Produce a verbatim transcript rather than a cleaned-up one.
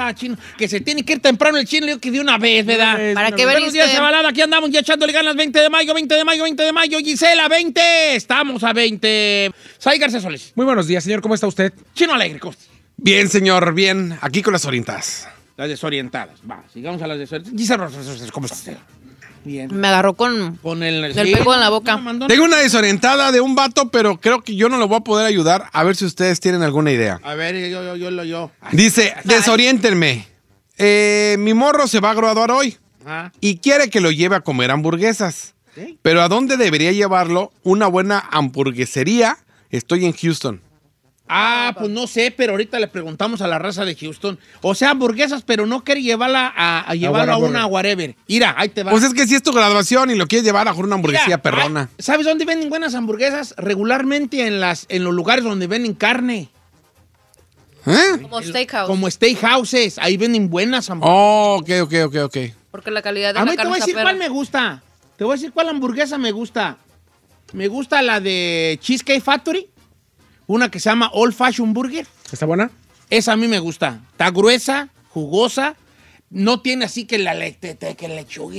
está, Chino. Que se tiene que ir temprano el Chino, yo que de una vez, ¿verdad? ¿Para qué Buenos veniste? días, Zabalada, aquí andamos ya echándole ganas. veinte de mayo, veinte de mayo, veinte de mayo. Gisela, veinte. Estamos a veinte. Sai García Solís. Muy buenos días, señor. ¿Cómo está usted? Chino Alegre, ¿cómo estás? Bien, señor, bien. Aquí con las orientadas. Las desorientadas. Va, sigamos a las desorientadas. Gisela, ¿cómo estás? Bien. Me agarró con, Con el... el pego en la boca. Tengo una desorientada de un vato, pero creo que yo no lo voy a poder ayudar. A ver si ustedes tienen alguna idea. A ver, yo, yo, yo, yo. yo. Dice, desoriéntenme. Eh, mi morro se va a graduar hoy Ajá. y quiere que lo lleve a comer hamburguesas. ¿Sí? Pero ¿a dónde debería llevarlo? Una buena hamburguesería. Estoy en Houston. Ah, pues no sé, pero ahorita le preguntamos a la raza de Houston. O sea, hamburguesas, pero no quiere llevarla a, a llevarlo a, una whatever. Mira, ahí te va. Pues es que si es tu graduación y lo quieres llevar a una hamburguesía Mira, perrona. ah, ¿sabes dónde venden buenas hamburguesas? Regularmente en, las, en los lugares donde venden carne. ¿Eh? Como steakhouse. Como steakhouses. Ahí venden buenas hamburguesas. Oh, ok, ok, ok, ok. Porque la calidad de A la mí te carne voy a está decir perra. cuál me gusta. Te voy a decir cuál hamburguesa me gusta. Me gusta la de Cheesecake Factory. Una que se llama Old Fashion Burger. ¿Está buena? Esa a mí me gusta. Está gruesa, jugosa. No tiene así que la le- te- te- que lechuga